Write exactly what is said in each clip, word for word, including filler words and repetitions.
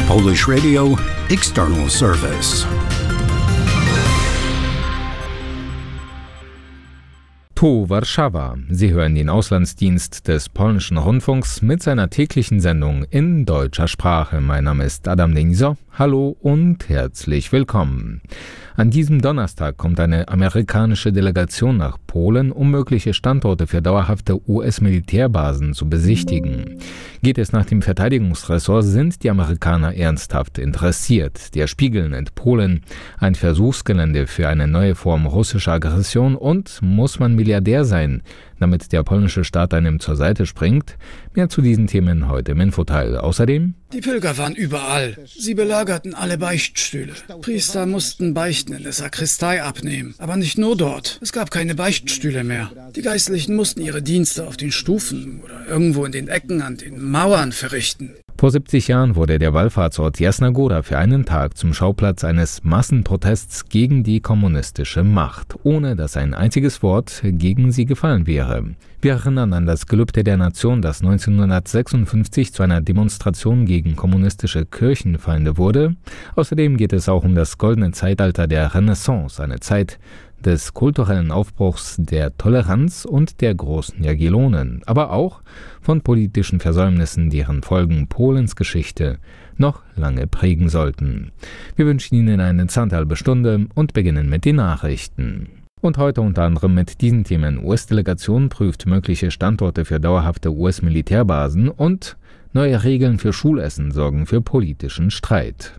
Polish Radio External Service. Tu Warszawa. Sie hören den Auslandsdienst des polnischen Rundfunks mit seiner täglichen Sendung in deutscher Sprache. Mein Name ist Adam Denisow. Hallo und herzlich willkommen. An diesem Donnerstag kommt eine amerikanische Delegation nach Polen, um mögliche Standorte für dauerhafte U S-Militärbasen zu besichtigen. Geht es nach dem Verteidigungsressort, sind die Amerikaner ernsthaft interessiert. Der Spiegel nennt Polen ein Versuchsgelände für eine neue Form russischer Aggression und muss man Milliardär sein, damit der polnische Staat einem zur Seite springt. Mehr zu diesen Themen heute im Infoteil. Außerdem: Die Pilger waren überall. Sie belagerten alle Beichtstühle. Priester mussten Beichten in der Sakristei abnehmen. Aber nicht nur dort. Es gab keine Beichtstühle mehr. Die Geistlichen mussten ihre Dienste auf den Stufen oder irgendwo in den Ecken an den Mauern verrichten. Vor siebzig Jahren wurde der Wallfahrtsort Jasna Góra für einen Tag zum Schauplatz eines Massenprotests gegen die kommunistische Macht, ohne dass ein einziges Wort gegen sie gefallen wäre. Wir erinnern an das Gelübde der Nation, das neunzehnhundertsechsundfünfzig zu einer Demonstration gegen kommunistische Kirchenfeinde wurde. Außerdem geht es auch um das goldene Zeitalter der Renaissance, eine Zeit des kulturellen Aufbruchs, der Toleranz und der großen Jagiellonen, aber auch von politischen Versäumnissen, deren Folgen Polens Geschichte noch lange prägen sollten. Wir wünschen Ihnen eine zauberhalbe Stunde und beginnen mit den Nachrichten. Und heute unter anderem mit diesen Themen: U S-Delegation prüft mögliche Standorte für dauerhafte U S-Militärbasen und neue Regeln für Schulessen sorgen für politischen Streit.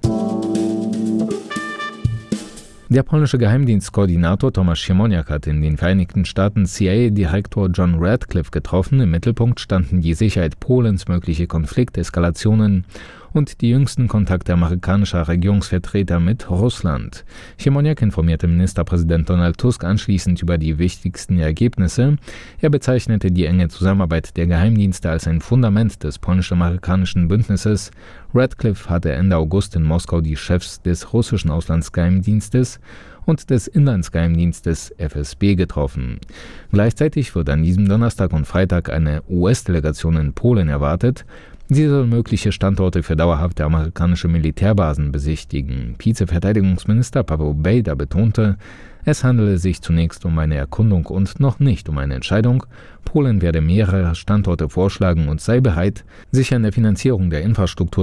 Der polnische Geheimdienstkoordinator Tomasz Siemoniak hat in den Vereinigten Staaten C I A-Direktor John Ratcliffe getroffen. Im Mittelpunkt standen die Sicherheit Polens, mögliche Konflikteskalationen und die jüngsten Kontakte amerikanischer Regierungsvertreter mit Russland. Siemoniak informierte Ministerpräsident Donald Tusk anschließend über die wichtigsten Ergebnisse. Er bezeichnete die enge Zusammenarbeit der Geheimdienste als ein Fundament des polnisch-amerikanischen Bündnisses. Ratcliffe hatte Ende August in Moskau die Chefs des russischen Auslandsgeheimdienstes und des Inlandsgeheimdienstes F S B getroffen. Gleichzeitig wird an diesem Donnerstag und Freitag eine U S-Delegation in Polen erwartet. Sie soll mögliche Standorte für dauerhafte amerikanische Militärbasen besichtigen. Vize-Verteidigungsminister Paweł Bejda betonte, es handele sich zunächst um eine Erkundung und noch nicht um eine Entscheidung. Polen werde mehrere Standorte vorschlagen und sei bereit, sich an der Finanzierung der Infrastruktur